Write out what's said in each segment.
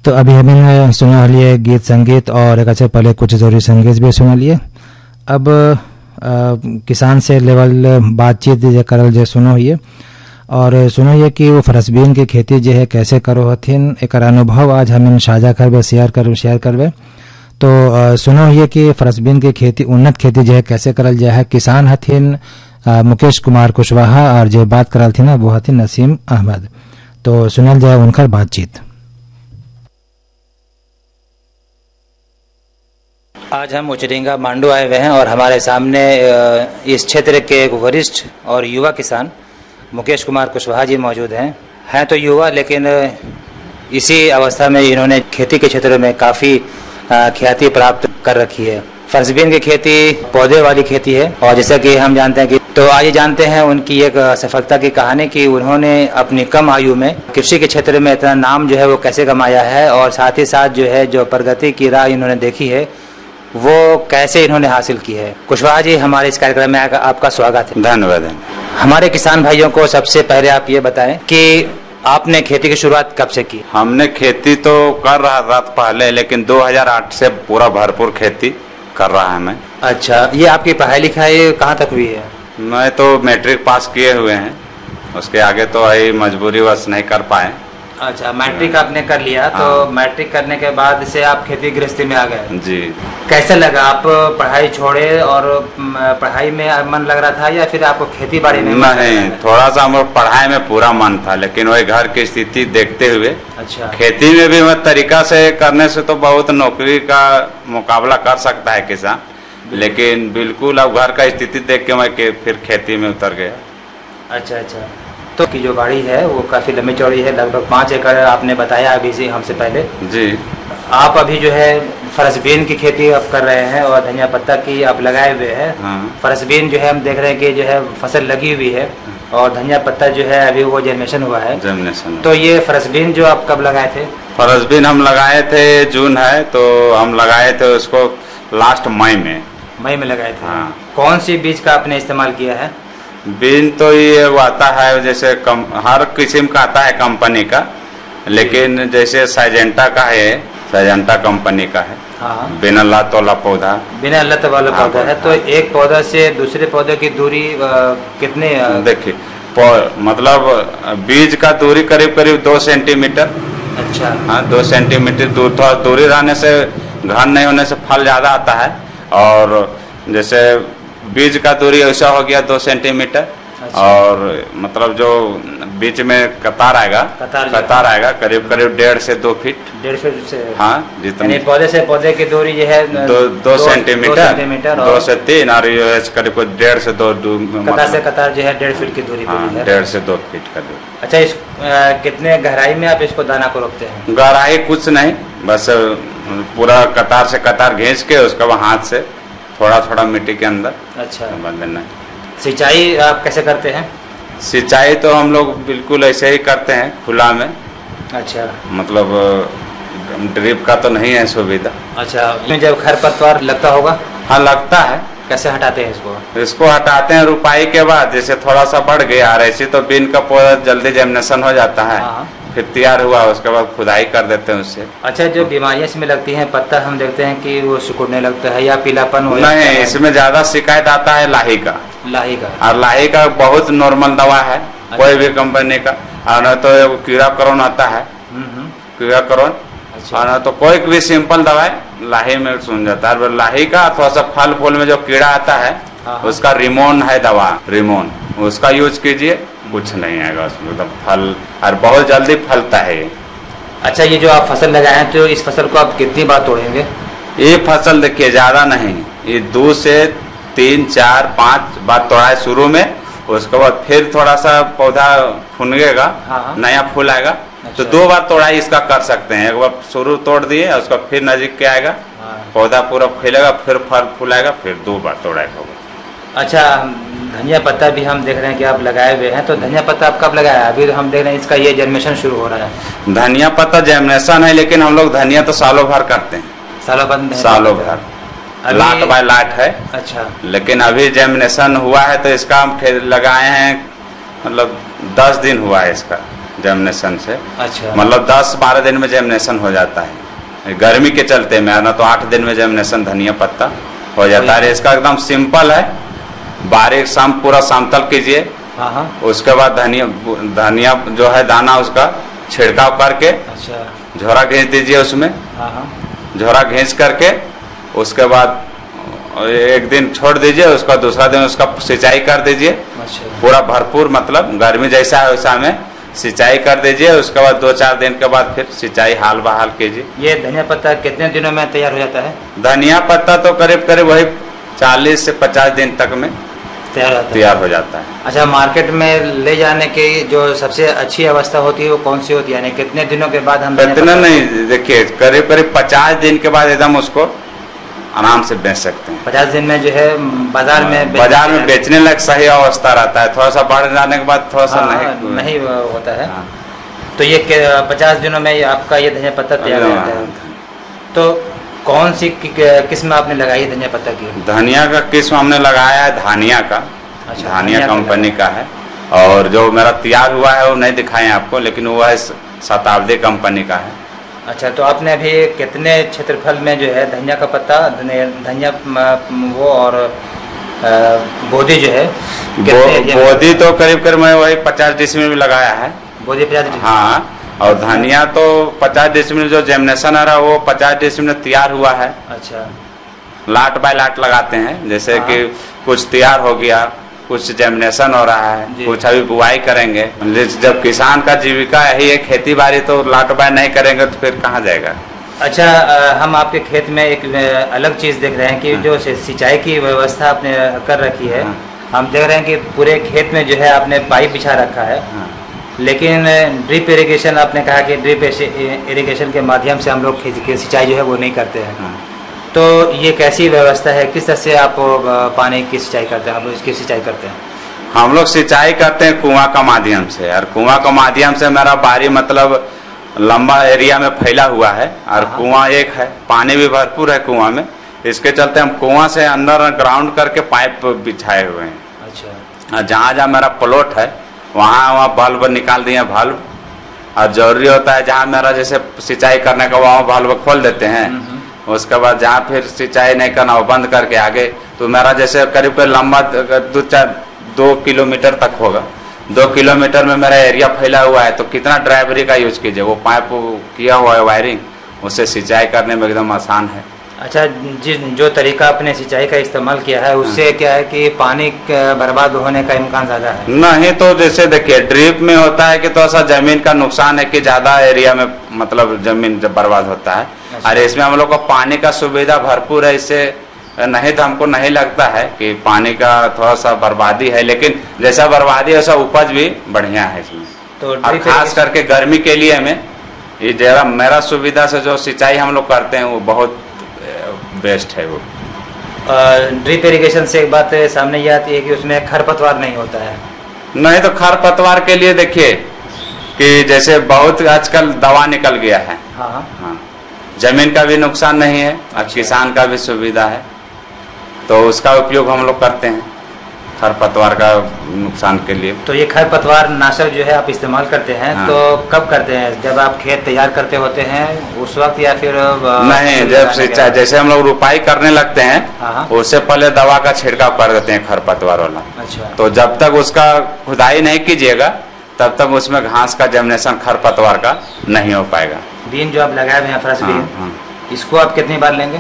तो अभी हमने सुना लिए गीत संगीत और एक अच्छे पहले कुछ जरूरी संगीत भी सुना लिए। अब किसान से लेवल बातचीत जे करल जे सुनो हिए और सुनो ये कि वो फरसबीन की खेती जो है कैसे करो हथिन एक अनुभव आज हम साझा करबे शेयर करबे। तो सुनो ये कि फरसबीन की खेती उन्नत खेती जो है कैसे करल जाए है। किसान हथिन मुकेश कुमार कुशवाहा और जो बात करल थी ना वो हथिन नसीम अहमद। तो सुनल जाए उनका बातचीत। आज हम उचरिंगा मांडू आए हुए हैं और हमारे सामने इस क्षेत्र के एक वरिष्ठ और युवा किसान मुकेश कुमार कुशवाहा जी मौजूद हैं तो युवा, लेकिन इसी अवस्था में इन्होंने खेती के क्षेत्र में काफ़ी ख्याति प्राप्त कर रखी है। फरसबीन की खेती पौधे वाली खेती है और जैसा कि हम जानते हैं कि तो आइए जानते हैं उनकी एक सफलता की कहानी कि उन्होंने अपनी कम आयु में कृषि के क्षेत्र में इतना नाम जो है वो कैसे कमाया है और साथ ही साथ जो है जो प्रगति की राह इन्होंने देखी है वो कैसे इन्होंने हासिल की है। कुशवाहा जी, हमारे इस कार्यक्रम में आपका स्वागत है। धन्यवाद। हमारे किसान भाइयों को सबसे पहले आप ये बताएं कि आपने खेती की शुरुआत कब से की? हमने खेती तो कर रहा था पहले, लेकिन 2008 से पूरा भरपूर खेती कर रहा है मैं। अच्छा, ये आपकी पढ़ाई लिखाई कहाँ तक हुई है? मैं तो मैट्रिक पास किए हुए हैं, उसके आगे तो आई मजबूरीवश नहीं कर पाए। अच्छा, मैट्रिक आपने कर लिया। तो मैट्रिक करने के बाद से आप खेती गृहस्थी में आ गए जी। कैसे लगा? आप पढ़ाई छोड़े और पढ़ाई में मन लग रहा था या फिर आपको खेती बाड़ी में? नहीं, थोड़ा सा हम पढ़ाई में पूरा मन था, लेकिन वही घर की स्थिति देखते हुए अच्छा खेती में भी मैं तरीका से करने से तो बहुत नौकरी का मुकाबला कर सकता है किसान, लेकिन बिल्कुल अब घर का स्थिति देख के मैं फिर खेती में उतर गया। अच्छा, तो की जो बाड़ी है वो काफ़ी लंबी चौड़ी है, लगभग 5 एकड़ आपने बताया अभी से हमसे पहले जी। आप अभी जो है फरसबीन की खेती आप कर रहे हैं और धनिया पत्ता की आप लगाए हुए हैं। हाँ। फरसबीन जो है हम देख रहे हैं कि जो है फसल लगी हुई है और धनिया पत्ता जो है अभी वो जर्मिनेशन हुआ है। तो ये फरसबीन जो आप कब लगाए थे? फरसबीन हम लगाए थे, जून है तो हम लगाए थे उसको लास्ट मई में लगाए थे। हाँ। कौन सी बीज का आपने इस्तेमाल किया है? बीज तो ये आता है जैसे हर किस्म का आता है कंपनी का, लेकिन जैसे साइजेंटा का है, साइजेंटा कंपनी का है। हाँ। बिना लत वाला पौधा, बिना लत वाला पौधा है। तो एक पौधा से दूसरे पौधे की दूरी कितने? देखिए मतलब बीज का दूरी करीब करीब 2 सेंटीमीटर। अच्छा। हाँ, 2 सेंटीमीटर दूर, थोड़ा दूरी रहने से घन नहीं होने से फल ज्यादा आता है। और जैसे बीज का दूरी ऐसा हो गया 2 सेंटीमीटर। अच्छा। और मतलब जो बीच में कतार आएगा करीब करीब 1.5 से 2 फीट। 1.5 फीट से? हाँ, जितने पौधे से पौधे की दूरी जो है 2 सेंटीमीटर 2 से 3 और ये करीब 1.5 से 2 कतार से कतार जो है 1.5 फीट की दूरी। हाँ, 1.5 से 2 फीट का दूरी। अच्छा, इस कितने गहराई में आप इसको दाना को रोकते हैं? गहराई कुछ नहीं, बस पूरा कतार से कतार घींच के उसका हाथ से थोड़ा थोड़ा मिट्टी के अंदर। अच्छा। बंधना। सिंचाई आप कैसे करते हैं? सिंचाई तो हम लोग बिल्कुल ऐसे ही करते हैं, खुला में। अच्छा। मतलब ड्रिप का तो नहीं है सुविधा। अच्छा, जब खरपतवार लगता होगा? हाँ, लगता है। कैसे हटाते हैं इसको हटाते हैं रुपाई के बाद, जैसे थोड़ा सा बढ़ गया और ऐसे तो बीन का पौधा जल्दी जर्मिनेशन हो जाता है। फिर तैयार हुआ उसके बाद खुदाई कर देते हैं उससे। अच्छा, जो बीमारियां इसमें लगती हैं, पत्ता हम देखते हैं कि वो सिकुड़ने लगता है या पीलापन हो जाता है? नहीं, इसमें ज्यादा शिकायत आता है लाही का। और लाही का बहुत नॉर्मल दवा है। अच्छा। कोई भी कंपनी का, और न तो कीड़ा करोन आता है, कीड़ा करोन। अच्छा। और न तो कोई भी सिंपल दवाई लाही में सुन जाता है। लाही का थोड़ा सा फल फूल में जो कीड़ा आता है उसका रिमोन है दवा, रिमोन, उसका यूज कीजिए, कुछ नहीं आएगा उसमें, मतलब फल और बहुत जल्दी फलता है। अच्छा, ये जो आप फसल लगाए हैं तो इस फसल को आप कितनी बार तोड़ेंगे? ये फसल देखिए ज्यादा नहीं, ये 2 से 3, 4, 5 बार तोड़ाए शुरू में, उसके बाद फिर थोड़ा सा पौधा फूलेगा, नया फूल आएगा। अच्छा। तो 2 बार तोड़ाई इसका कर सकते हैं। एक बार शुरू तोड़ दिए, उसका फिर नजीक के आएगा, पौधा पूरा फैलेगा, फिर फल फूल आएगा, फिर 2 बार तोड़ाई होगा। अच्छा, धनिया पत्ता भी हम देख रहे हैं कि आप लगाए हुए हैं, तो धनिया पत्ता आप कब लगाया? अभी हम देख रहे हैं इसका ये जर्मिनेशन शुरू हो रहा है। धनिया पत्ता जर्मिनेशन है, लेकिन हम लोग धनिया तो सालों भर करते हैं। सालों भर लाट बाय लाट है। अच्छा। लेकिन अभी जर्मिनेशन हुआ है तो इसका हम लगाए हैं, मतलब 10 दिन हुआ है इसका जेमिनेशन से। अच्छा, मतलब 10-12 दिन में जेमिनेशन हो जाता है गर्मी के चलते में, ना तो 8 दिन में जेमिनेशन धनिया पत्ता हो जाता है। इसका एकदम सिंपल है, बारीक पूरा समतल कीजिए, उसके बाद धनिया जो है दाना उसका छिड़काव करके अच्छा, झोरा घींच दीजिए उसमें, झोरा घींच करके उसके बाद एक दिन छोड़ दीजिए, उसका दूसरा दिन उसका सिंचाई कर दीजिए। अच्छा, पूरा भरपूर, मतलब गर्मी जैसा है वैसा में सिंचाई कर दीजिए। उसके बाद 2-4 दिन के बाद फिर सिंचाई हाल बहाल कीजिए। ये धनिया पत्ता कितने दिनों में तैयार हो जाता है? धनिया पत्ता तो करीब करीब वही 40 से 50 दिन तक में तैयार हो जाता है। अच्छा, मार्केट में ले जाने की जो सबसे अच्छी अवस्था होती है वो कौन सी होती है, यानी कितने दिनों के बाद हम? कितना नहीं, देखिए करीब करीब 50 दिन के बाद एकदम उसको आराम से बेच सकते हैं। 50 दिन में जो है बाजार में बेचने लायक सही अवस्था रहता है। थोड़ा सा बढ़ जाने के बाद थोड़ा सा नहीं होता है। तो ये 50 दिनों में आपका ये धनिया पत्ता तैयार हो जाता है। तो कौन सी किस्म आपने लगाई है धनिया पत्ता की? धनिया का किस्म हमने लगाया है धानिया का। अच्छा, धानिया कंपनी का है। और जो मेरा तैयार हुआ है वो नहीं दिखाए आपको, लेकिन वो है शताब्दी कंपनी का है। अच्छा, तो आपने अभी कितने क्षेत्रफल में जो है धनिया का पत्ता, धनिया वो और बोधी जो है बोधी तो करीब करीब मैं वही 50 डिसमिल में लगाया है। बोधी 50 डिसमिल? हाँ, और धनिया तो 50 डिसमिल जो जेमिनेशन आ रहा है वो 50 डिसमिल तैयार हुआ है। अच्छा, लाट बाय लाट लगाते हैं, जैसे कि कुछ तैयार हो गया, कुछ जेमिनेशन हो रहा है, कुछ अभी बुआई करेंगे। जब किसान का जीविका यही है खेती बाड़ी, तो लाट बाय नहीं करेंगे तो फिर कहाँ जाएगा। अच्छा, हम आपके खेत में एक अलग चीज़ देख रहे हैं कि जो सिंचाई की व्यवस्था आपने कर रखी है। हम देख रहे हैं कि पूरे खेत में जो है आपने पाइप बिछा रखा है, लेकिन ड्रिप इरिगेशन आपने कहा कि ड्रिप इरिगेशन के माध्यम से हम लोग सिंचाई जो है वो नहीं करते हैं। तो ये कैसी व्यवस्था है, किस तरह से आप पानी की सिंचाई करते हैं? आप इसकी सिंचाई करते हैं? हम लोग सिंचाई करते हैं कुआं का माध्यम से, और कुआं का माध्यम से मेरा बारी मतलब लंबा एरिया में फैला हुआ है, और कुआं एक है, पानी भी भरपूर है कुआं में। इसके चलते हम कुआं से अंदर ग्राउंड करके पाइप बिछाए हुए हैं। अच्छा, जहाँ जहाँ मेरा प्लॉट है वहाँ बल्ब निकाल दिए बल्ब, और जरूरी होता है जहाँ मेरा जैसे सिंचाई करने का वहाँ बल्ब खोल देते हैं। उसके बाद जहाँ फिर सिंचाई नहीं करना वो बंद करके आगे, तो मेरा जैसे करीब करीब लंबा 2 किलोमीटर तक होगा। 2 किलोमीटर में मेरा एरिया फैला हुआ है, तो कितना ड्राइवरी का यूज कीजिए, वो पाइप किया हुआ है वायरिंग, उससे सिंचाई करने में एकदम आसान है। अच्छा, जो तरीका आपने सिंचाई का इस्तेमाल किया है उससे क्या है कि पानी बर्बाद होने का इम्कान ज़्यादा है? नहीं, तो जैसे देखिए ड्रिप में होता है कि थोड़ा सा जमीन का नुकसान है कि ज़्यादा एरिया में मतलब जमीन जब बर्बाद होता है। अच्छा। और इसमें हम लोग को पानी का सुविधा भरपूर है, इससे नहीं तो हमको नहीं लगता है कि पानी का थोड़ा सा बर्बादी है, लेकिन जैसा बर्बादी है वैसा उपज भी बढ़िया है इसमें। तो खास करके गर्मी के लिए हमें ये जरा मेरा सुविधा से जो सिंचाई हम लोग करते हैं वो बहुत बेस्ट है। वो ड्रिप इरिगेशन से एक बात सामने ये आती है कि उसमें खरपतवार नहीं होता है। नहीं, तो खरपतवार के लिए देखिए कि जैसे बहुत आजकल दवा निकल गया है। हाँ, जमीन का भी नुकसान नहीं है और किसान का भी सुविधा है, तो उसका उपयोग हम लोग करते हैं खरपतवार का नुकसान के लिए। तो ये खरपतवार नाशक जो है आप इस्तेमाल करते हैं? हाँ। तो कब करते हैं, जब आप खेत तैयार करते होते हैं उस वक्त, या फिर नहीं, जब सिंचाई जैसे हम लोग रुपाई करने लगते हैं। हाँ। उससे पहले दवा का छिड़काव कर देते हैं खरपतवार वाला। अच्छा। तो जब तक उसका खुदाई नहीं कीजिएगा तब तक उसमें घास का जेमिनेशन खरपतवार का नहीं हो पाएगा। बीन जो आप लगाए हुए हैं फ्रेश बीन, इसको आप कितनी बार लेंगे?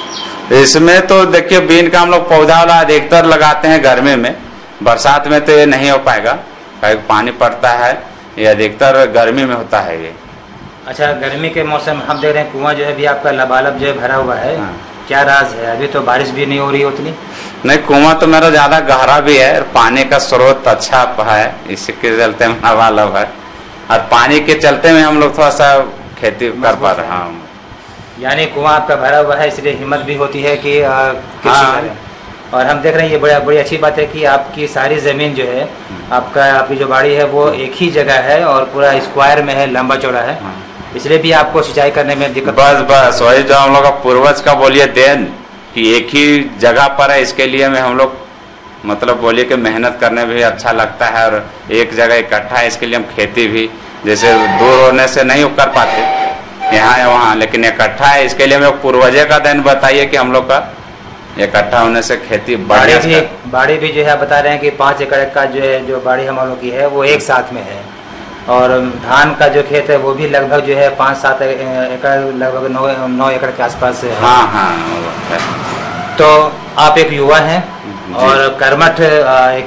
इसमें तो देखिए बीन का हम लोग पौधा वाला अधिकतर लगाते हैं गर्मी में, बरसात में तो ये नहीं हो पाएगा, पानी पड़ता है, ये अधिकतर गर्मी में होता है ये। अच्छा, गर्मी के मौसम हम देख रहे हैं कुआं जो है भी आपका लबालब जो है भरा हुआ है। हाँ। क्या राज है? अभी तो बारिश भी नहीं हो रही उतनी। नहीं, कुआं तो मेरा ज्यादा गहरा भी है और पानी का स्रोत अच्छा है, इसके चलते लबालब है, और पानी के चलते में हम लोग थोड़ा सा खेती कर पा रहे हैं। यानी कुआं आपका भरा हुआ है, इसलिए हिम्मत भी होती है कि कृषि करें। और हम देख रहे हैं ये बड़ी अच्छी बात है कि आपकी सारी ज़मीन जो है, आपकी जो बाड़ी है वो एक ही जगह है और पूरा स्क्वायर में है, लंबा चौड़ा है, इसलिए भी आपको सिंचाई करने में दिक्कत। बस वही जो हम लोग का पूर्वज का बोलिए देन कि एक ही जगह पर है, इसके लिए में हम लोग मतलब बोलिए कि मेहनत करने भी अच्छा लगता है, और एक जगह इकट्ठा है इसके लिए हम खेती भी जैसे दूर होने से नहीं कर पाते यहाँ या वहाँ, लेकिन इकट्ठा है। इसके लिए मैं पूर्वजे का देन बताइए कि हम लोग का इकट्ठा होने से खेती बाड़ी भी जो है बता रहे हैं कि 5 एकड़ का जो है जो बाड़ी हम लोग की है वो एक साथ में है, और धान का जो खेत है वो भी लगभग जो है 5-7 एकड़, लगभग 9 एकड़ के आसपास है। हाँ हाँ। तो आप एक युवा हैं और कर्मठ